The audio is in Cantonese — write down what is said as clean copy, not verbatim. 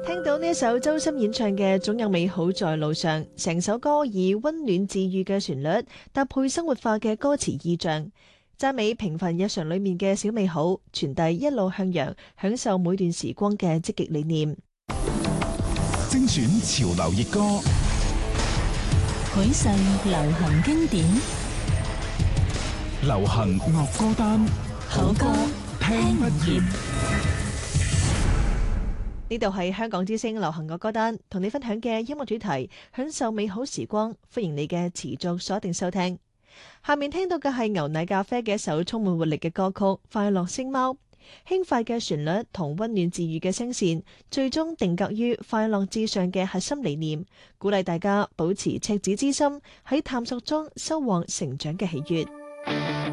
聽到呢首周深演唱嘅《總有美好在路上》，成首歌以溫暖治愈嘅旋律搭配生活化嘅歌詞意象，讚美平凡日常裏面嘅小美好，傳遞一路向陽，享受每段時光嘅積極理念。 精選潮流熱歌， 許世流行經典， 流行樂歌單， 好歌聽不厭。 呢度係香港之聲流行樂歌單，同你分享嘅音樂主題，享受美好時光，歡迎你嘅持續鎖定收聽。下面聽到嘅係牛奶咖啡嘅一首充滿活力嘅歌曲《快樂星貓》，輕快嘅旋律同溫暖治愈嘅聲線，最終定格於快樂至上嘅核心理念，鼓勵大家保持赤子之心，喺探索中收穫成長嘅喜悅。